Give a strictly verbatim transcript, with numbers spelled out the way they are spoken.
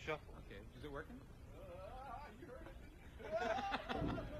shuffle. Okay, is it working? Uh, you heard it.